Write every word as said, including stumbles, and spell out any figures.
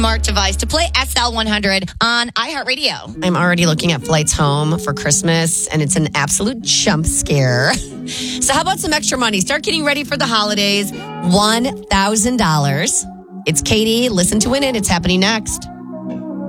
smart device to play S L one hundred on iHeartRadio. I'm already looking at flights home for Christmas, and it's an absolute jump scare. So how about some extra money? Start getting ready for the holidays. one thousand dollars. It's Katie. Listen to win it. It's happening next.